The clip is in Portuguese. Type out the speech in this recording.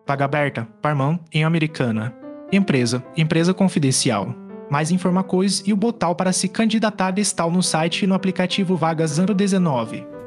Vaga aberta, Parmão, em Americana. Empresa confidencial. Mais informações e o botão para se candidatar está no site e no aplicativo Vagas 019.